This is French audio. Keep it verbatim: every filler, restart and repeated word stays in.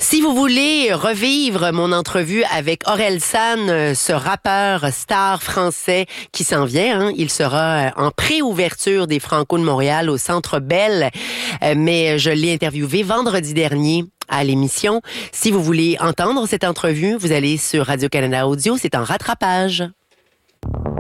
Si vous voulez revivre mon entrevue avec Orelsan, ce rappeur star français qui s'en vient, hein, il sera en pré-ouverture des Franco de Montréal au Centre Bell, mais je l'ai interviewé vendredi dernier à l'émission. Si vous voulez entendre cette entrevue, vous allez sur Radio-Canada Audio, c'est en rattrapage.